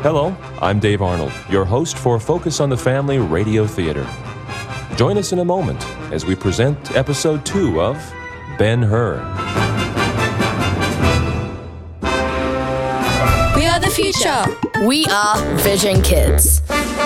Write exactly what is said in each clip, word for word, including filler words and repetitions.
Hello, I'm Dave Arnold, your host for Focus on the Family Radio Theater. Join us in a moment as we present episode two of Ben-Hur. We are the future. We are Vision Kids.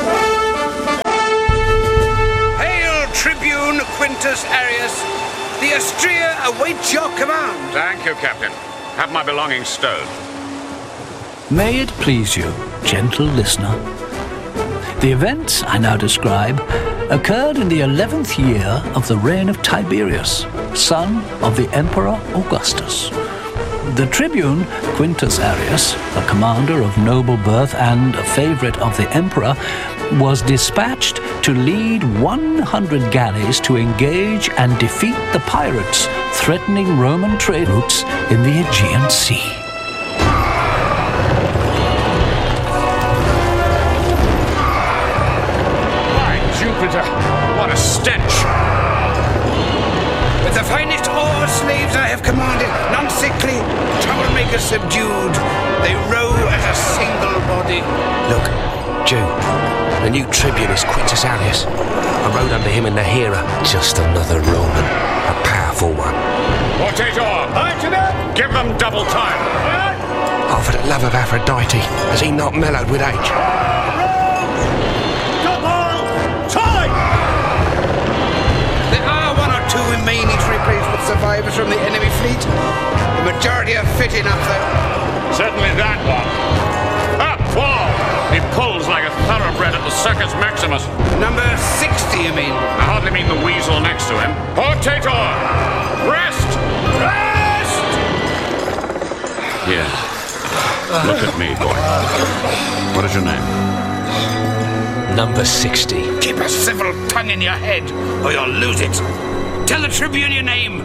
Hail, Tribune Quintus Arrius. The Astrea awaits your command. Thank you, Captain. Have my belongings stowed. May it please you, gentle listener. The events I now describe occurred in the eleventh year of the reign of Tiberius, son of the Emperor Augustus. The tribune Quintus Arrius, a commander of noble birth and a favorite of the emperor, was dispatched to lead one hundred galleys to engage and defeat the pirates threatening Roman trade routes in the Aegean Sea. By Jupiter, what a stench! With the finest oar slaves I have commanded, none sickly, troublemakers subdued, they row as a single body. Look, Jew, the new tribune is Quintus Arrius. I rode under him in the Hera. Just another Roman, a powerful one. Potator! Give them double time! Oh, for the love of Aphrodite, has he not mellowed with age? Double time! There are one or two remaining to replace with survivors from the enemy fleet. The majority are fit enough, though. Certainly that one. Ah, whoa! He pulls like a thoroughbred at the Circus Maximus. Number sixty, you mean? I hardly mean the weasel next to him. Potato! Rest! Rest! Here. Look at me, boy. What is your name? Number sixty. Keep a civil tongue in your head, or you'll lose it. Tell the Tribune your name.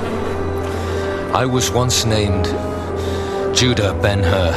I was once named Judah Ben-Hur.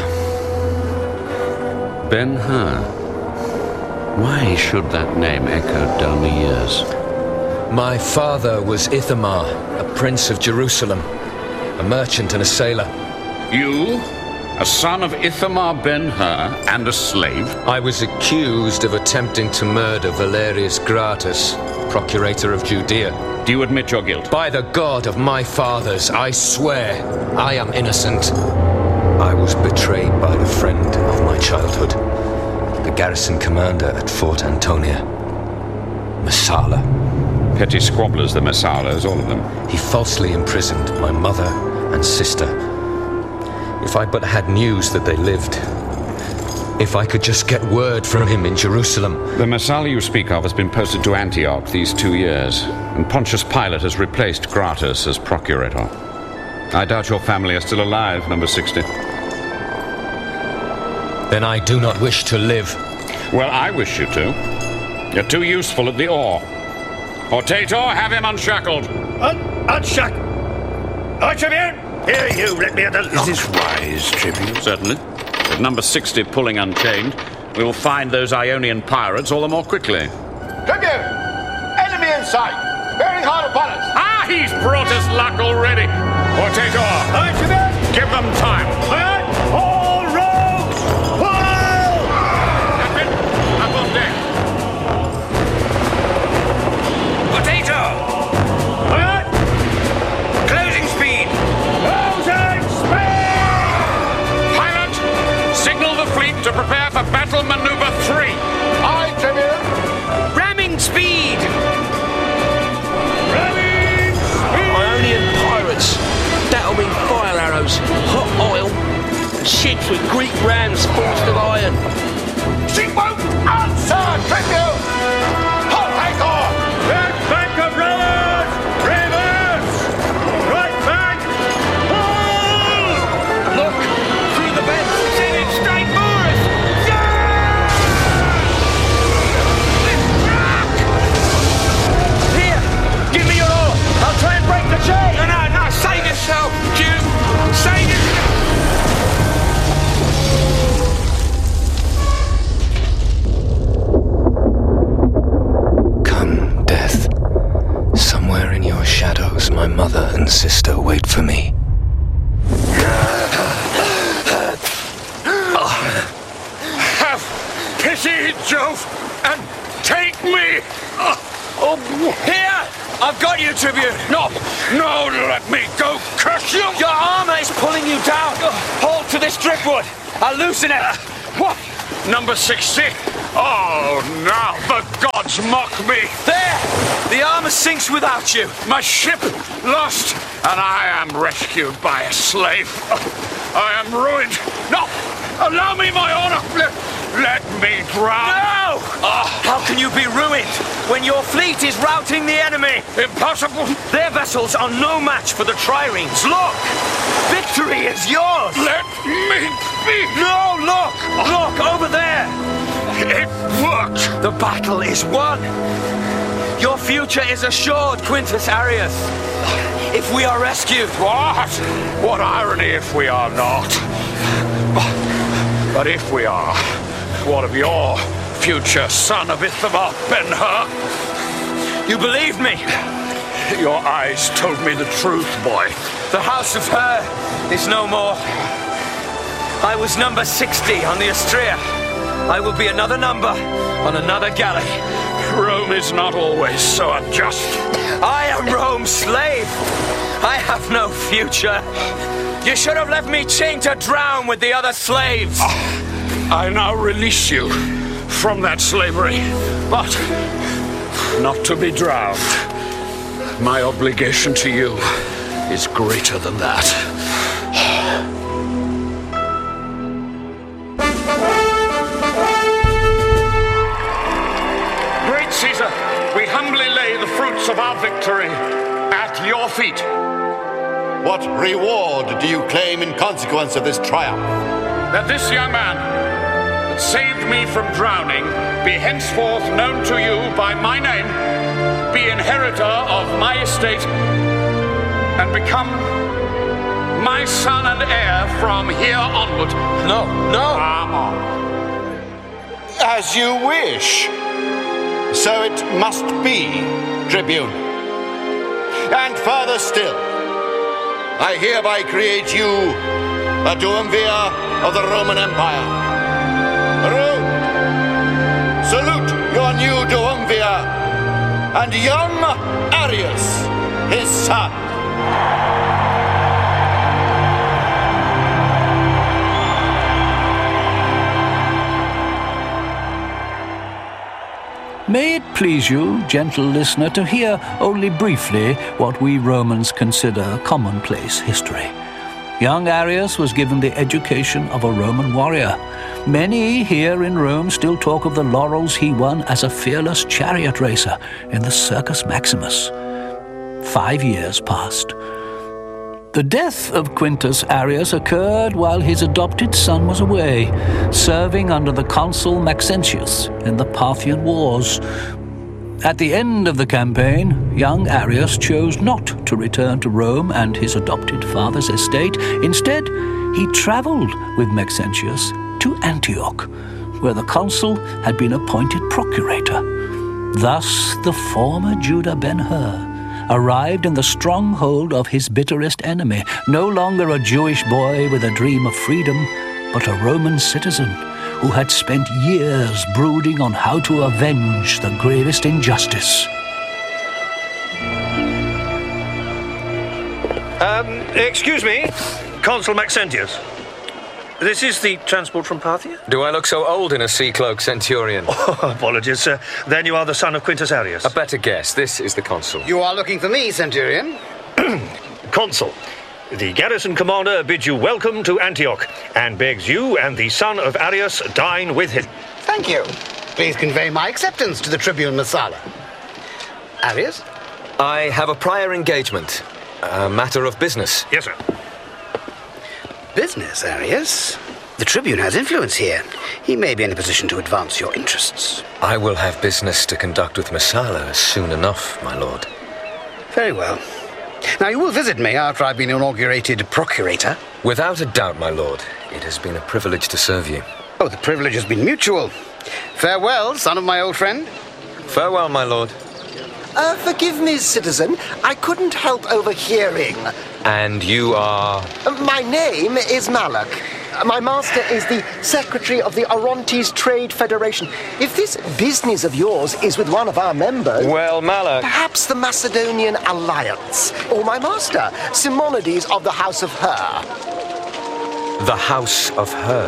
Ben-Hur. Why should that name echo down the years? My father was Ithamar, a prince of Jerusalem, a merchant and a sailor. You? A son of Ithamar Ben-Hur and a slave? I was accused of attempting to murder Valerius Gratus, procurator of Judea. Do you admit your guilt? By the God of my fathers, I swear I am innocent. I was betrayed by the friend of my childhood, the garrison commander at Fort Antonia, Messala. Petty squabblers, the Messalas, all of them. He falsely imprisoned my mother and sister. If I but had news that they lived, if I could just get word from him in Jerusalem. The Messala you speak of has been posted to Antioch these two years, and Pontius Pilate has replaced Gratus as procurator. I doubt your family are still alive, number sixty. Then I do not wish to live. Well, I wish you to. You're too useful at the oar. Potato, have him unshackled. Un- unshackled? Oh, Tribune! Here, you, let me at the lock. Is this wise, Tribune? Certainly. With number sixty pulling unchained, we will find those Ionian pirates all the more quickly. Tribune! Enemy in sight! Bearing hard upon us! Ah, he's brought us luck already. Potato, Aye, Tribune! give them time. Aye, aye. All rows! Pull! Captain, up on deck. Potato! Aye, aye. Closing speed! Closing speed! Pilot, signal the fleet to prepare for battle maneuver three. Aye, Tribune! Ramming speed! Ready! Ionian pirates. That'll mean fire arrows, hot oil, ships with Greek rams forged of iron. Seatboat! Answer, Tribune! Hot anchor! Left bank of rowers! Reverse! Right bank! Pull! Look, through the bend. Sailing straight for us! Here, give me your oar. I'll try and break the chain. No, no, no, save yourself, Jew! Save yourself! pity, Jove, and take me! Oh, oh, Here! I've got you, Tribune! no, no, let me go, curse you! Your armor is pulling you down! Hold to this driftwood! I'll loosen it! What? Number sixty? Oh, now the gods mock me! There! The armor sinks without you! My ship lost, and I am rescued by a slave. I am ruined. No! Allow me my honor! Let, let me drown! No! How can you be ruined when your fleet is routing the enemy? Impossible! Their vessels are no match for the triremes. Look! Victory is yours! Let me be! No, look! Look, over there! It worked! The battle is won! Your future is assured, Quintus Arrius. If we are rescued... What? What irony if we are not? But if we are, what of your future, son of Ithamar Ben-Hur? You believed me! Your eyes told me the truth, boy. The House of Hur is no more. I was number sixty on the Astrea. I will be another number on another galley. Rome is not always so unjust. I am Rome's slave. I have no future. You should have left me chained to drown with the other slaves. I now release you from that slavery, but not to be drowned. My obligation to you is greater than that. Great Caesar, we humbly lay the fruits of our victory at your feet. What reward do you claim in consequence of this triumph? That this young man that saved me from drowning be henceforth known to you by my name, be inheritor of my estate, and become my son and heir from here onward. No, no. Come on. As you wish. So it must be, Tribune. And further still, I hereby create you a Duumvir of the Roman Empire. Rome, salute your new Duumvir and young Arrius, his son. May it please you, gentle listener, to hear only briefly what we Romans consider commonplace history. Young Arrius was given the education of a Roman warrior. Many here in Rome still talk of the laurels he won as a fearless chariot racer in the Circus Maximus. Five years passed. The death of Quintus Arrius occurred while his adopted son was away, serving under the consul Maxentius in the Parthian Wars. At the end of the campaign, young Arrius chose not to return to Rome and his adopted father's estate. Instead, he traveled with Maxentius to Antioch, where the consul had been appointed procurator. Thus, the former Judah Ben-Hur arrived in the stronghold of his bitterest enemy, no longer a Jewish boy with a dream of freedom, but a Roman citizen who had spent years brooding on how to avenge the gravest injustice. Um, excuse me, Consul Maxentius. This is the transport from Parthia? Do I look so old in a sea cloak, Centurion? Oh, apologies, sir. Then you are the son of Quintus Arrius. A better guess. This is the consul. You are looking for me, Centurion. Consul, the garrison commander bids you welcome to Antioch and begs you and the son of Arrius dine with him. Thank you. Please convey my acceptance to the Tribune Messala. Arrius? I have a prior engagement. A matter of business. Yes, sir. Business, Arrius? The Tribune has influence here. He may be in a position to advance your interests. I will have business to conduct with Messala soon enough, my lord. Very well. Now, you will visit me after I've been inaugurated procurator. Without a doubt, my lord. It has been a privilege to serve you. Oh, the privilege has been mutual. Farewell, son of my old friend. Farewell, my lord. Uh, forgive me, citizen. I couldn't help overhearing. And you are? Uh, My name is Malak. My master is the secretary of the Orontes Trade Federation. If this business of yours is with one of our members... Well, Malak... Perhaps the Macedonian Alliance. Or my master, Simonides of the House of Her. The House of Her.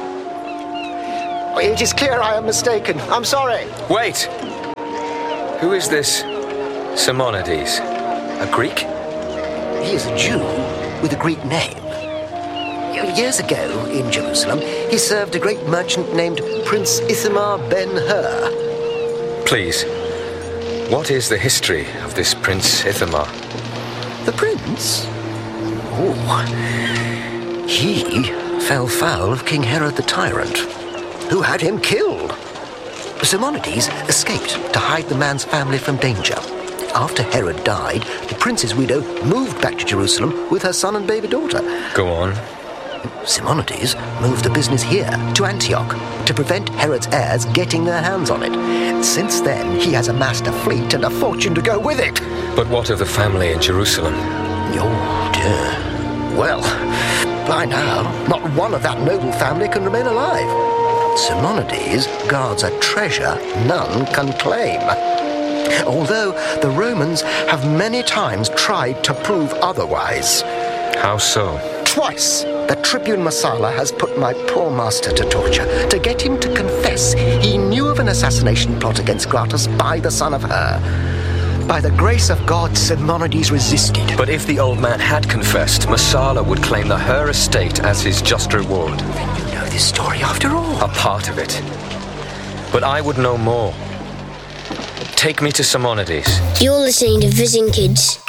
It is clear I am mistaken. I'm sorry. Wait! Who is this Simonides? A Greek? He is a Jew with a Greek name. Years ago, in Jerusalem, he served a great merchant named Prince Ithamar Ben-Hur. Please, what is the history of this Prince Ithamar? The prince? Oh, he fell foul of King Herod the Tyrant, who had him killed. Simonides escaped to hide the man's family from danger. After Herod died, the prince's widow moved back to Jerusalem with her son and baby daughter. Go on. Simonides moved the business here, to Antioch, to prevent Herod's heirs getting their hands on it. Since then, he has amassed a fleet and a fortune to go with it. But what of the family in Jerusalem? Oh, dear. Well, by now, not one of that noble family can remain alive. Simonides guards a treasure none can claim. Although the Romans have many times tried to prove otherwise. How so? Twice, the Tribune Messala has put my poor master to torture, to get him to confess he knew of an assassination plot against Gratus by the son of Her. By the grace of God, Simonides resisted. But if the old man had confessed, Messala would claim the Her estate as his just reward. Then you know this story after all. A part of it. But I would know more. Take me to Simonides. You're listening to Vision Kids.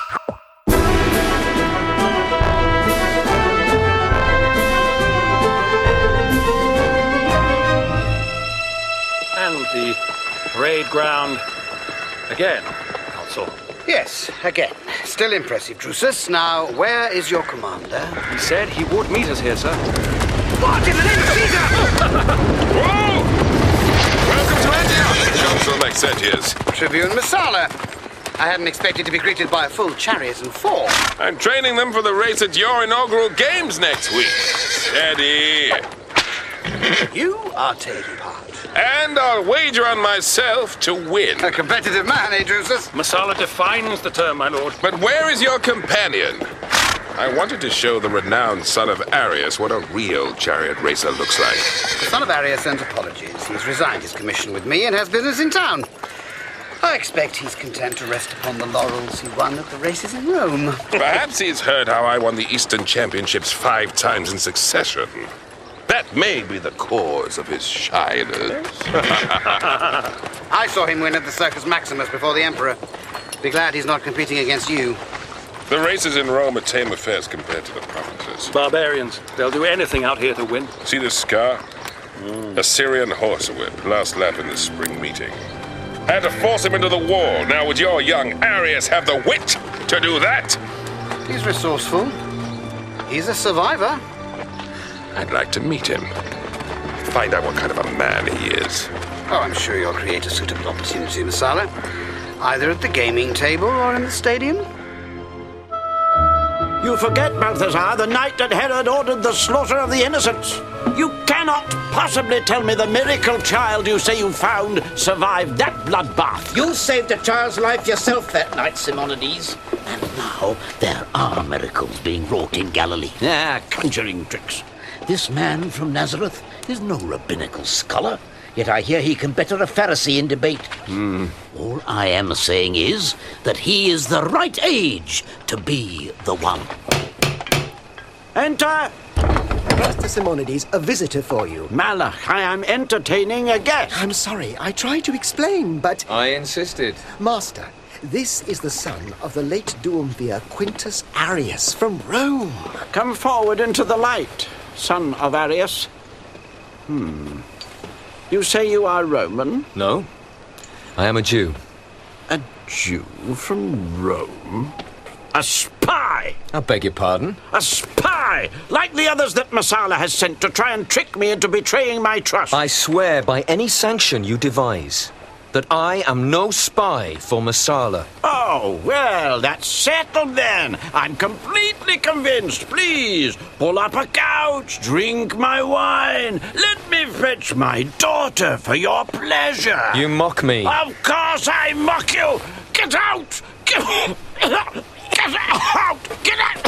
And the parade ground again, Consul. Yes, again. Still impressive, Drusus. Now, where is your commander? He said he would meet us here, sir. What in the name of Caesar? Whoa! Welcome to Antioch, Consul Maxentius. Tribune Messala. I hadn't expected to be greeted by a full chariot and four. I'm training them for the race at your inaugural games next week. Steady. You are taking part. And I'll wager on myself to win. A competitive man, eh, Drusus? Messala defines the term, my lord. But where is your companion? I wanted to show the renowned son of Arius what a real chariot racer looks like. The son of Arius sent apologies. He's resigned his commission with me and has business in town. I expect he's content to rest upon the laurels he won at the races in Rome. Perhaps he's heard how I won the Eastern Championships five times in succession. That may be the cause of his shyness. I saw him win at the Circus Maximus before the Emperor. Be glad he's not competing against you. The races in Rome are tame affairs compared to the provinces. Barbarians. They'll do anything out here to win. See this scar? Mm. A Syrian horsewhip, last lap in the spring meeting. Had to force him into the war. Now would your young Arius have the wit to do that? He's resourceful. He's a survivor. I'd like to meet him. Find out what kind of a man he is. Oh, I'm sure you'll create a suitable opportunity, Messala. Either at the gaming table or in the stadium. You forget, Balthazar, the night that Herod ordered the slaughter of the innocents. You cannot possibly tell me the miracle child you say you found survived that bloodbath. You saved a child's life yourself that night, Simonides. And now there are miracles being wrought in Galilee. Ah, conjuring tricks. This man from Nazareth is no rabbinical scholar, yet I hear he can better a Pharisee in debate. Mm. All I am saying is that he is the right age to be the one. Enter! Master Simonides, a visitor for you. Malak, I am entertaining a guest. I'm sorry, I tried to explain, but... I insisted. Master, this is the son of the late Duumvir Quintus Arius from Rome. Come forward into the light, son of Arius. Hmm. You say you are Roman? No. I am a Jew. A Jew from Rome? A spy! I beg your pardon? A spy! Like the others that Messala has sent to try and trick me into betraying my trust. I swear by any sanction you devise. that I am no spy for Messala. Oh, well, that's settled then. I'm completely convinced. Please, pull up a couch, drink my wine. Let me fetch my daughter for your pleasure. You mock me. Of course I mock you. Get out! Get, get out! Get out!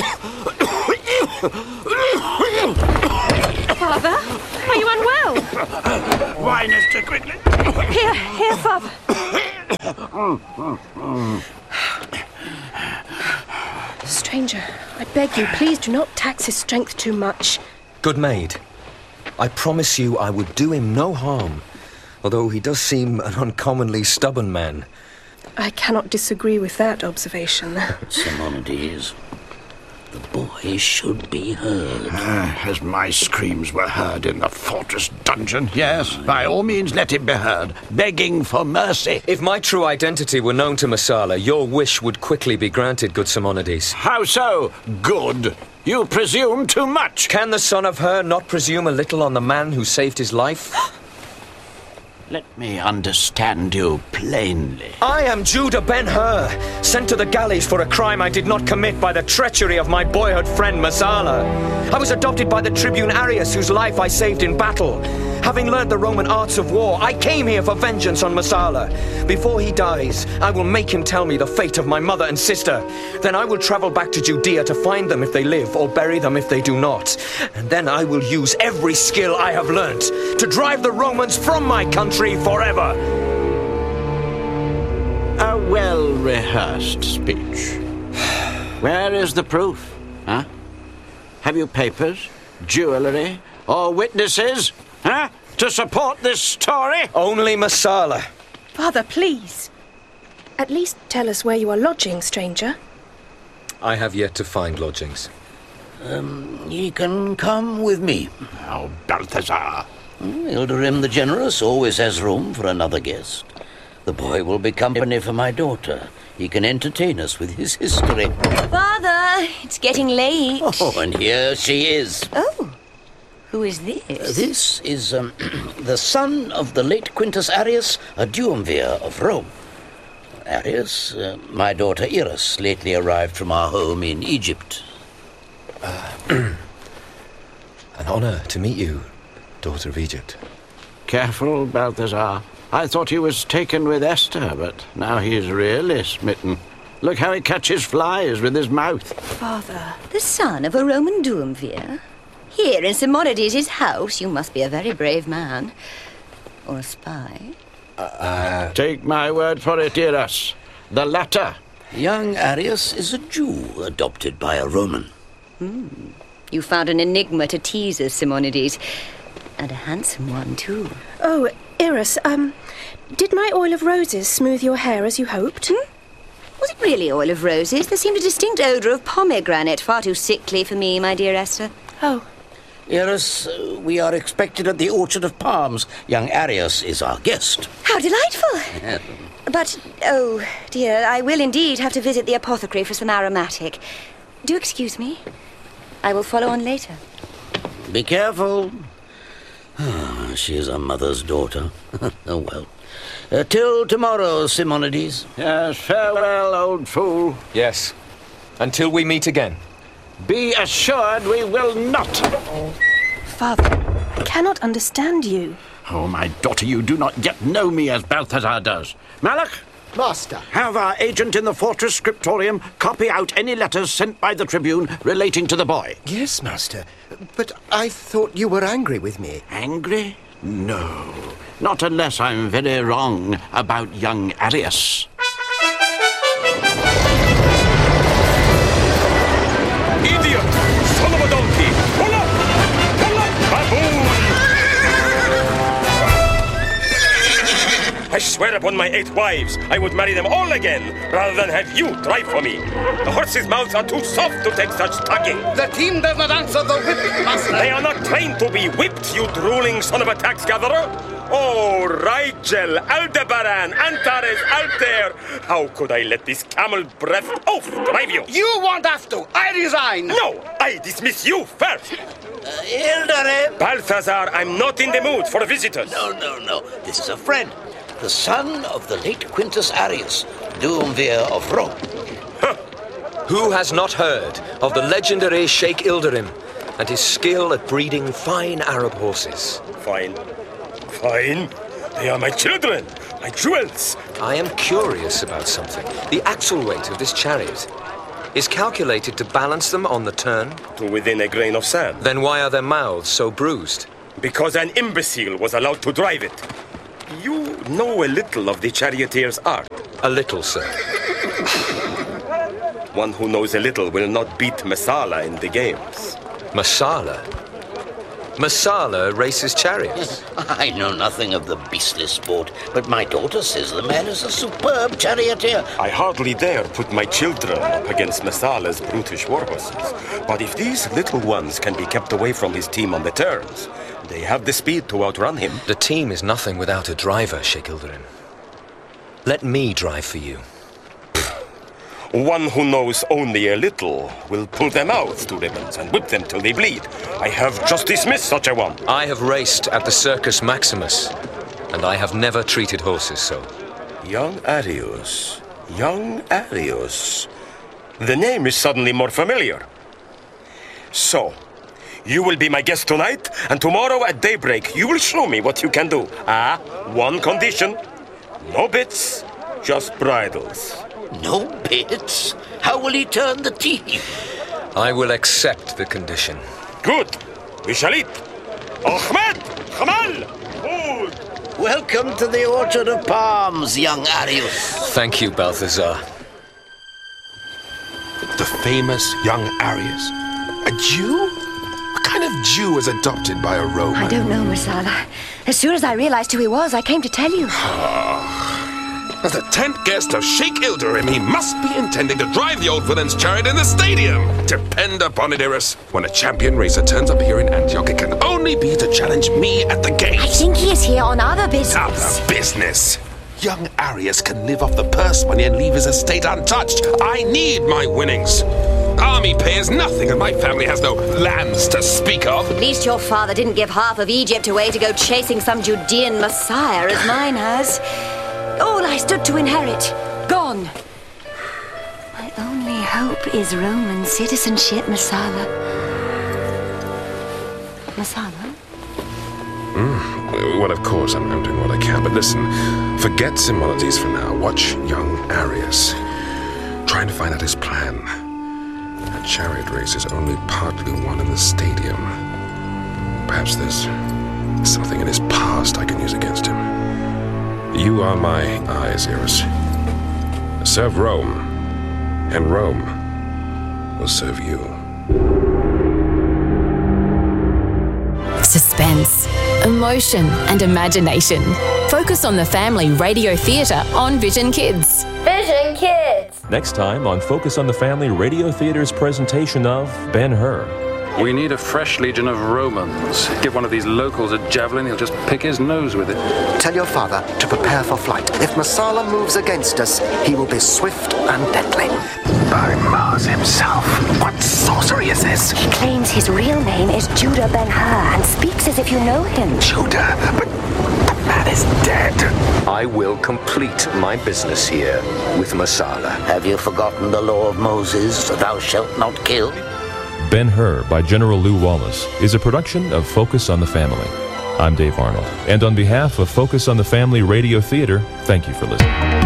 Father, are you unwell? Wine, Esther, quickly. Here, here, Father. Stranger, I beg you, please do not tax his strength too much. Good maid, I promise you I would do him no harm, although he does seem an uncommonly stubborn man. I cannot disagree with that observation. Simonides, the boy should be heard. Uh, as my screams were heard in the fortress dungeon, yes, by all means let him be heard, begging for mercy. If my true identity were known to Messala, your wish would quickly be granted, good Simonides. How so, good? You presume too much. Can the son of her not presume a little on the man who saved his life? Let me understand you plainly. I am Judah Ben-Hur, sent to the galleys for a crime I did not commit by the treachery of my boyhood friend Messala. I was adopted by the tribune Arius, whose life I saved in battle. Having learned the Roman arts of war, I came here for vengeance on Messala. Before he dies, I will make him tell me the fate of my mother and sister. Then I will travel back to Judea to find them if they live, or bury them if they do not. And then I will use every skill I have learnt to drive the Romans from my country forever. A well-rehearsed speech. Where is the proof, huh? Have you papers, jewellery, or witnesses, huh, to support this story? Only Messala. Father, please. At least tell us where you are lodging, stranger. I have yet to find lodgings. Um, ye can come with me. Oh, Balthazar. Ilderim the Generous always has room for another guest. The boy will be company for my daughter. He can entertain us with his history. Father, it's getting late. Oh, and here she is. Oh, who is this? Uh, this is um, the son of the late Quintus Arrius, a duumvir of Rome. Arrius, uh, my daughter Iris, lately arrived from our home in Egypt. Uh, an honor to meet you, daughter of Egypt. Careful, Balthazar. I thought he was taken with Esther, but now he's really smitten. Look how he catches flies with his mouth. Father, the son of a Roman duumvir? Here in Simonides' house, you must be a very brave man. Or a spy. Uh, Take my word for it, Iris. The latter. Young Arrius is a Jew adopted by a Roman. Hmm. You found an enigma to tease us, Simonides. And a handsome one, too. Oh, Iris, um, did my oil of roses smooth your hair as you hoped? Hmm? Was it really oil of roses? There seemed a distinct odour of pomegranate, far too sickly for me, my dear Esther. Oh. Iris, uh, we are expected at the Orchard of Palms. Young Arrius is our guest. How delightful! But, oh, dear, I will indeed have to visit the apothecary for some aromatic. Do excuse me. I will follow on later. Be careful. She is a mother's daughter. Oh, well. Uh, till tomorrow, Simonides. Yes, farewell, old fool. Yes. Until we meet again. Be assured we will not. Father, I cannot understand you. Oh, my daughter, you do not yet know me as Balthazar does. Malak? Master. Have our agent in the fortress scriptorium copy out any letters sent by the Tribune relating to the boy. Yes, Master. But I thought you were angry with me. Angry? No. Not unless I'm very wrong about young Arrius. Idiot! Son of a donkey! Pull up! Pull up, baboon! I swear upon my eight wives, I would marry them all again, rather than have you drive for me. The horses' mouths are too soft to take such tugging. The team does not answer the whip, Master. They are not trained to be whipped, you drooling son of a tax gatherer. Oh, Rigel, Aldebaran, Antares, Altair. How could I let this camel breath oaf drive you? You won't have to. I resign. No, I dismiss you first. Uh, Ilderim. Balthazar, I'm not in the mood for visitors. No, no, no. This is a friend. the son of the late Quintus Arrius, Duumvir of Rome. Who has not heard of the legendary Sheikh Ilderim and his skill at breeding fine Arab horses? Fine. Fine? They are my children, my jewels. I am curious about something. The axle weight of this chariot is calculated to balance them on the turn? To within a grain of sand. Then why are their mouths so bruised? Because an imbecile was allowed to drive it. You know a little of the charioteer's art. A little, sir. One who knows a little will not beat Messala in the games. Messala? Messala races chariots. I know nothing of the beastly sport, but my daughter says the man is a superb charioteer. I hardly dare put my children up against Messala's brutish war horses. But if these little ones can be kept away from his team on the turns, they have the speed to outrun him. The team is nothing without a driver, Sheikh Ilderim. Let me drive for you. One who knows only a little will pull their mouths to ribbons and whip them till they bleed. I have just dismissed such a one. I have raced at the Circus Maximus, and I have never treated horses so. Young Arrius. Young Arrius. The name is suddenly more familiar. So, you will be my guest tonight, and tomorrow at daybreak you will show me what you can do. Ah, one condition. No bits, just bridles. No bits? How will he turn the team? I will accept the condition. Good. We shall eat. Ahmed! Kamal! Food! Welcome to the Orchard of Palms, young Arrius. Thank you, Balthazar. The famous young Arrius. A Jew? What kind of Jew was adopted by a Roman? I don't know, Messala. As soon as I realized who he was, I came to tell you. As the tenth guest of Sheikh Ilderim, he must be intending to drive the old villain's chariot in the stadium. Depend upon it, Iris. When a champion racer turns up here in Antioch, it can only be to challenge me at the gate. I think he is here on other business. Other business? Young Arrius can live off the purse money and leave his estate untouched. I need my winnings. Army pay is nothing, and my family has no lands to speak of. At least your father didn't give half of Egypt away to go chasing some Judean messiah as mine has. All I stood to inherit, gone. My only hope is Roman citizenship, Messala. Messala? Mm, well, of course, I'm, I'm doing what I can, but listen, forget Simonides for now. Watch young Arrius. Trying to find out his plan. A chariot race is only partly won in the stadium. Perhaps there's something in his past I can use against him. You are my eyes, Iris. Serve Rome, and Rome will serve you. Suspense, emotion, and imagination. Focus on the Family Radio Theatre on Vision Kids. Vision Kids! Next time on Focus on the Family Radio Theatre's presentation of Ben-Hur. We need a fresh legion of Romans. Give one of these locals a javelin, he'll just pick his nose with it. Tell your father to prepare for flight. If Messala moves against us, he will be swift and deadly. By Mars himself. What sorcery is this? He claims his real name is Judah Ben-Hur and speaks as if you know him. Judah? But the man is dead. I will complete my business here with Messala. Have you forgotten the law of Moses, thou shalt not kill? Ben-Hur by General Lew Wallace is a production of Focus on the Family. I'm Dave Arnold, and on behalf of Focus on the Family Radio Theatre, thank you for listening.